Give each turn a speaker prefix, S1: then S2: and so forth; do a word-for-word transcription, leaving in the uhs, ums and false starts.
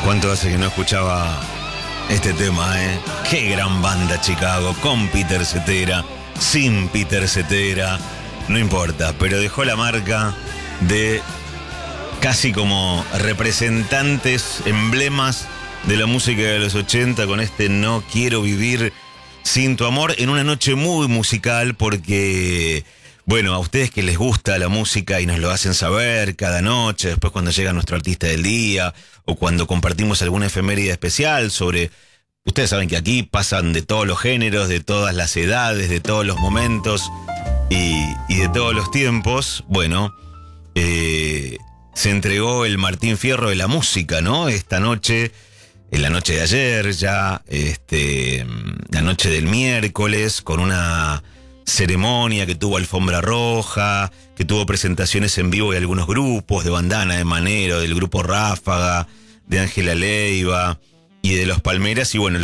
S1: ¿Cuánto hace que no escuchaba este tema, eh? Qué gran banda Chicago, con Peter Cetera, sin Peter Cetera, no importa, pero dejó la marca de casi como representantes, emblemas de la música de los ochenta con este No Quiero Vivir Sin Tu Amor, en una noche muy musical porque, bueno, a ustedes que les gusta la música y nos lo hacen saber cada noche, después cuando llega nuestro artista del día o cuando compartimos alguna efeméride especial sobre... Ustedes saben que aquí pasan de todos los géneros, de todas las edades, de todos los momentos y, y de todos los tiempos. Bueno, eh, se entregó el Martín Fierro de la música, ¿no? Esta noche, en la noche de ayer, ya, este, la noche del miércoles, con una ceremonia que tuvo alfombra roja, que tuvo presentaciones en vivo de algunos grupos, de Bandana, de Manero, del grupo Ráfaga, de Ángela Leiva y de Los Palmeras, y bueno,